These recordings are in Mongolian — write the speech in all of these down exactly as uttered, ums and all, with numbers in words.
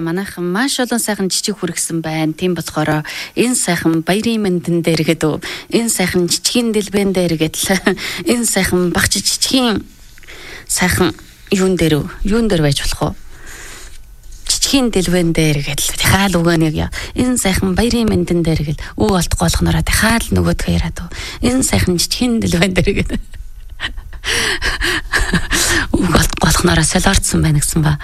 За манайхан маш олон сайхан жижиг хүргэсэн байна. Тийм болохоор энэ сайхан баярын мэндэн дээр гэдэг энэ сайхан жижигэн дэлбэн дээр гэдэг энэ сайхан багч жижигэн сайхан юун дээр юун дээр байж болох вэ? Жижигэн дэлбэн дээр гэдэг хаал өгөөнийг яа. Энэ сайхан баярын мэндэн дээр гэдэг үг олдохгүй болгоноороо хаал нөгөөдгөө яриад. Энэ сайхан жижигэн дэлбэн дээр гэдэг үг олдохгүй болгоноороо солиорцсон байна гэсэн ба.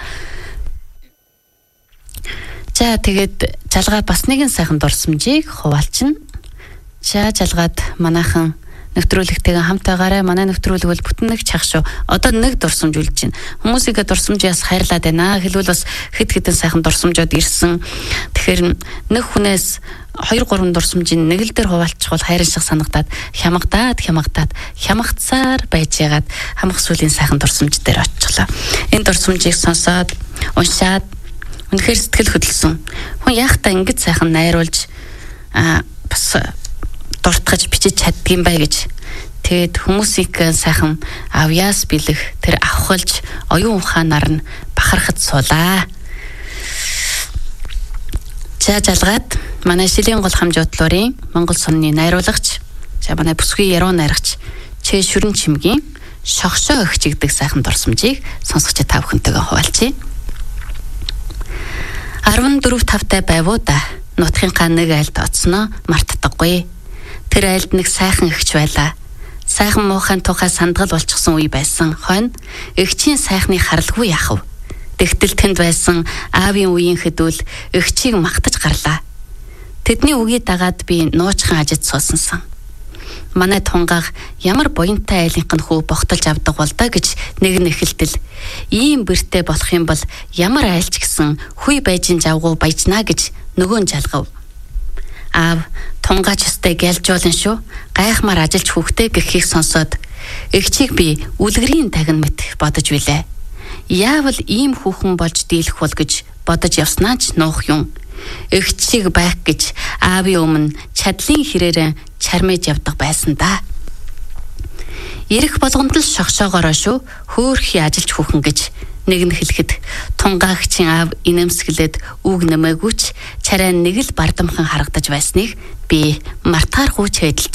За тэгээд жалгаад бас нэгэн сайхан дурсамжийг хуваалчна. За жалгаад манайхан нэвтрүүлэгтэйгээ хамтаагаараа манай нэвтрүүлэг бол бүтэн нэг чах шүү. Одоо нэг дурсамж үлдэж байна. Хүмүүсийн дурсамжаас хайрлаад байна. Хэлбэл бас хэд хэдэн сайхан дурсамжууд ирсэн. Тэгэхээр нэг хүнээс хоёр гурван дурсамжийн нэг л дээр хуваалчих бол хайрын шиг санагдаад хямгадаад хямгадаад хямгацаар байж ягаад хамх сүлийн сайхан дурсамж дээр очихлоо. Энэ дурсамжийг сонсоод уншаад үнэхээр сэтгэл хөдлсөн. Хүн яахтаа ингэж сайхан найруулж аа бас дуртгаж бичиж чаддгийм бай гэж. Тэгэд хүмүүсийг сайхан авьяас бэлэх тэр авахлж оюун ухаанаар нь бахархаж суулаа. За жалгаад манай Шилийн гол хамжуудлуурын Монгол сумны найруулагч, за манай бүсгүй яруу найрагч Чэ Шүрэн чимгийн шогшоо өгчигдэг сайхан дурсамжийг сонсогч та бүхэнтэйгээ хуваалцъя. арван дөрөв тавтай байвуу да. Нутгийнхаа нэг айлд оцсноо мартдаггүй. Тэр айлд нэг сайхан эгч байлаа. Сайхан муухайн тухай сандгал болчихсон үе байсан. Хойно эгчийн сайхны харалгүй яхав. Тэгтэл тэнд байсан аавын үеийн хэдүүл эгчийг магтаж гарлаа. Тэдний үгийг дагаад би нуучхан ажид суусансан. Манай тунгаах ямар буянтай айлынхын хүү богтолж авдаг бол да гэж нэг нь эхэлтэл ийм бэртэй болох юм бол ямар айлч гэсэн хүй байжин завгуу баяжнаа гэж нөгөө нь жалгав. Аав тунгаач өстэй гэлжуулан шүү гайхмаар ажилч хүүхдээ гэхийг сонсоод эгчийг би үлгэрийн тагин мэт бодож билээ. Яавал ийм хүүхэн болж дийлэх бол гэж бодож явснаа ч нуух юм. Эгчийг байх гэж аавын өмнө чадлын хэрээрээ чармэж явдаг байсан да. Ирэх болгонд л шогшоогоороо шүү хөөхий ажилч хүүхэн гэж нэг нь хэлэхэд тунгаагчийн аав инэмсгэлээд үг нэмээгүйч царай нэг л бардамхан харагдаж байсныг би мартааргүй ч хэдэлж